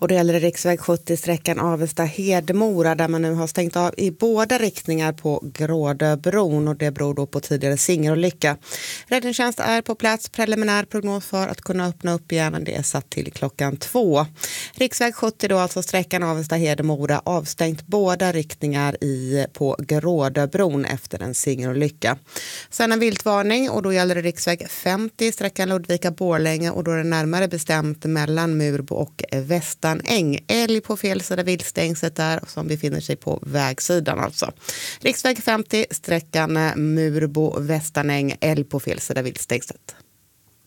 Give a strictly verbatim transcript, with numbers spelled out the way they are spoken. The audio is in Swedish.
Och det gäller riksväg sjuttio sträckan Avesta-Hedemora där man nu har stängt av i båda riktningar på Grådöbron och det beror då på tidigare singelolycka. Räddningstjänst är på plats, preliminär prognos för att kunna öppna upp igen, det är satt till klockan två. Riksväg sjuttio då, alltså sträckan Avesta-Hedemora, avstängt båda riktningar i, på Grådöbron efter en singelolycka. Sen en viltvarning och då gäller det riksväg femtio sträckan Ludvika-Borlänge och då är det närmare bestämt mellan Murbo och Västanäng. Älg på fel sida viltstängslet där som befinner sig på vägsidan alltså. Riksväg femtio sträckan Murbo-Västanäng, älg på fel sida viltstängslet.